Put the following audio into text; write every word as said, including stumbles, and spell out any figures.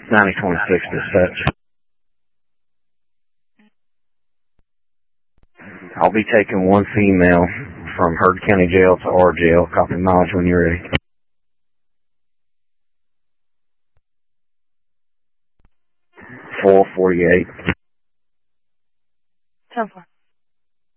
ninety twenty-six dispatch. I'll be taking one female from Heard County Jail to our jail. Copy mileage when you're ready. four forty-eight. ten four.